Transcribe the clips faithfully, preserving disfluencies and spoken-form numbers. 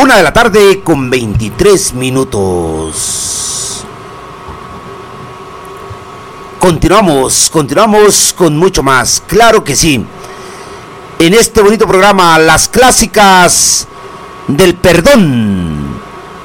Una de la tarde con veintitrés minutos. Continuamos, continuamos con mucho más. Claro que sí. En este bonito programa, las clásicas del perdón.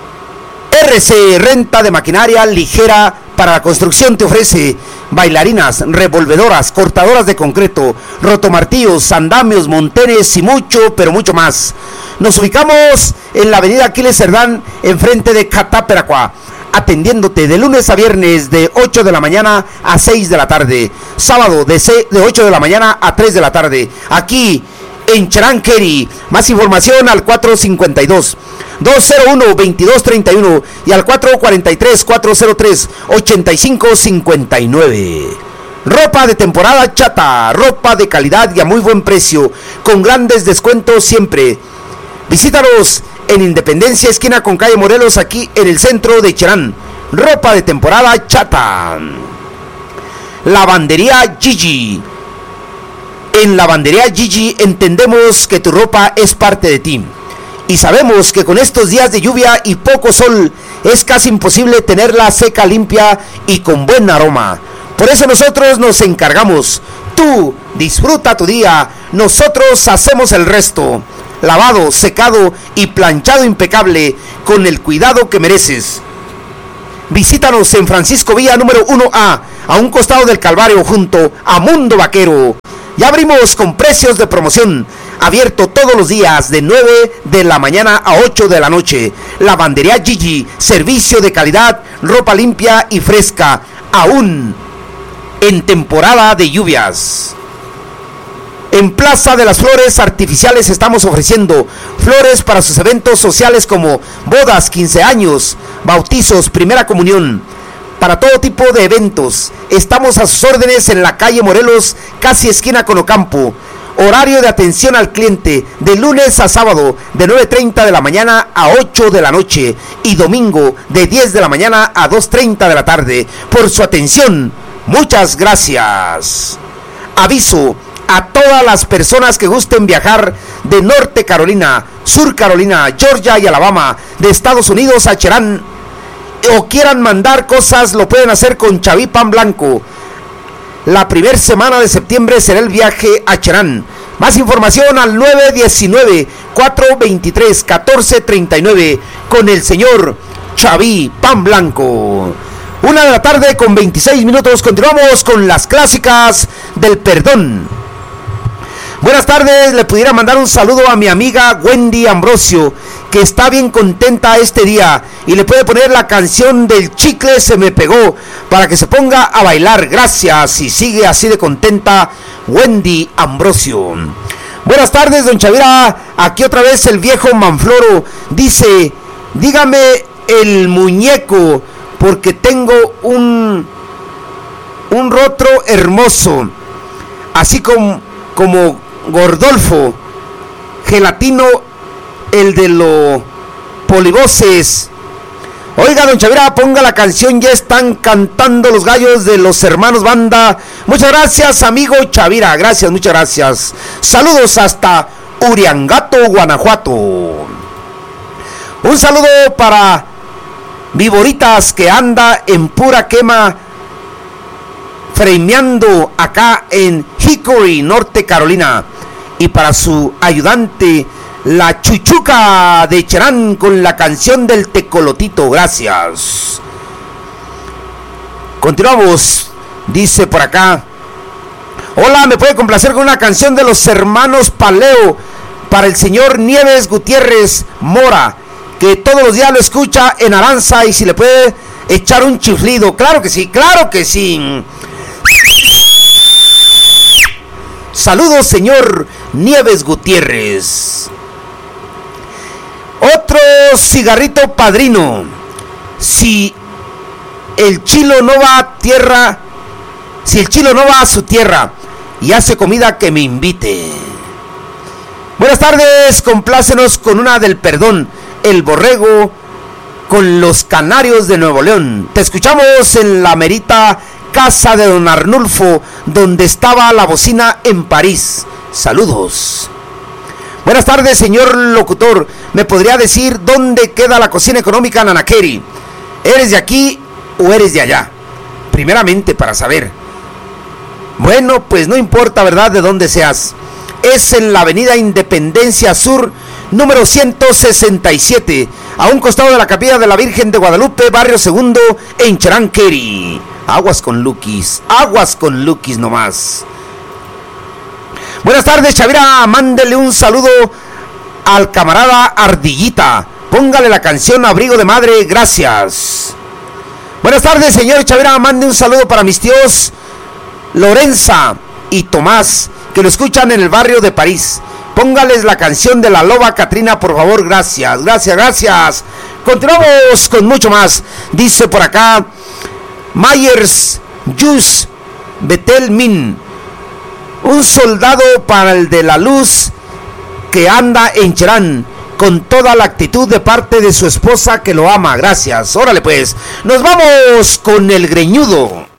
R C Renta de Maquinaria Ligera para la Construcción te ofrece bailarinas, revolvedoras, cortadoras de concreto, rotomartillos, andamios, montenes y mucho, pero mucho más. Nos ubicamos en la avenida Aquiles Cerdán, enfrente de Cataperacua, atendiéndote de lunes a viernes de ocho de la mañana a seis de la tarde, sábado de, de ocho de la mañana a tres de la tarde, aquí en Charanqueri. Más información al cuatro cinco dos, dos cero uno, veintidós treinta y uno y al cuatro cuatro tres, cuatro cero tres, ochenta y cinco cincuenta y nueve. Ropa de temporada Chata, ropa de calidad y a muy buen precio, con grandes descuentos siempre. Visítanos en Independencia, esquina con calle Morelos, aquí en el centro de Cherán. Ropa de temporada Chata. Lavandería Gigi. En Lavandería Gigi entendemos que tu ropa es parte de ti. Y sabemos que con estos días de lluvia y poco sol es casi imposible tenerla seca, limpia y con buen aroma. Por eso nosotros nos encargamos. Tú disfruta tu día, nosotros hacemos el resto. Lavado, secado y planchado impecable con el cuidado que mereces. Visítanos en Francisco Villa número uno A, a un costado del Calvario, junto a Mundo Vaquero. Ya abrimos con precios de promoción, abierto todos los días de nueve de la mañana a ocho de la noche. Lavandería Gigi, servicio de calidad, ropa limpia y fresca, aún en temporada de lluvias. En Plaza de las Flores Artificiales estamos ofreciendo flores para sus eventos sociales como bodas, quince años, bautizos, primera comunión. Para todo tipo de eventos, estamos a sus órdenes en la calle Morelos, casi esquina con Ocampo. Horario de atención al cliente, de lunes a sábado, de nueve treinta de la mañana a ocho de la noche. Y domingo, de diez de la mañana a dos treinta de la tarde. Por su atención, muchas gracias. Aviso a todas las personas que gusten viajar de Norte Carolina, Sur Carolina, Georgia y Alabama, de Estados Unidos a Cherán, o quieran mandar cosas, lo pueden hacer con Chaví Pan Blanco. La primera semana de septiembre será el viaje a Cherán. Más información al nueve diecinueve, cuatrocientos veintitrés, catorce treinta y nueve con el señor Chaví Pan Blanco. Una de la tarde con veintiséis minutos. Continuamos con las clásicas del perdón. Buenas tardes, le pudiera mandar un saludo a mi amiga Wendy Ambrosio, que está bien contenta este día, y le puede poner la canción del Chicle Se Me Pegó para que se ponga a bailar. Gracias, y sigue así de contenta Wendy Ambrosio. Buenas tardes, don Chavira, aquí otra vez el viejo Manfloro. Dice, dígame el muñeco, porque tengo un un rostro hermoso, así como, como Gordolfo Gelatino, el de los polivoces. Oiga, don Chavira, ponga la canción, ya están cantando los gallos de los hermanos Banda. Muchas gracias, amigo Chavira, gracias, muchas gracias. Saludos hasta Uriangato, Guanajuato. Un saludo para Viboritas, que anda en pura quema, fremeando acá en Hickory, Norte Carolina. Y para su ayudante, la Chuchuca de Cherán, con la canción del Tecolotito. Gracias. Continuamos. Dice por acá: hola, ¿me puede complacer con una canción de los hermanos Paleo para el señor Nieves Gutiérrez Mora, que todos los días lo escucha en Aranza, y si le puede echar un chiflido? Claro que sí, claro que sí. Saludos, señor Nieves Gutiérrez. Otro cigarrito padrino. Si el chilo no va a tierra, si el chilo no va a su tierra y hace comida, que me invite. Buenas tardes, complácenos con una del perdón, El Borrego, con los Canarios de Nuevo León. Te escuchamos en la merita casa de don Arnulfo, donde estaba la bocina en París. Saludos. Buenas tardes, señor locutor. ¿Me podría decir dónde queda la cocina económica en Anaqueri? ¿Eres de aquí o eres de allá? Primeramente, para saber. Bueno, pues no importa, ¿verdad?, de dónde seas. Es en la avenida Independencia Sur, número ciento sesenta y siete, a un costado de la Capilla de la Virgen de Guadalupe, barrio Segundo, en Charanqueri. Aguas con Lukis, aguas con Lukis nomás. Buenas tardes, Chavira, mándele un saludo al camarada Ardillita. Póngale la canción Abrigo de Madre, gracias. Buenas tardes, señor Chavira, mande un saludo para mis tíos Lorenza y Tomás, que lo escuchan en el barrio de París. Póngales la canción de la Loba Catrina, por favor, gracias, gracias, gracias. Continuamos con mucho más. Dice por acá Myers Jus Betel Min, un soldado para el de la luz que anda en Cherán, con toda la actitud de parte de su esposa que lo ama, gracias. Órale pues, nos vamos con el greñudo.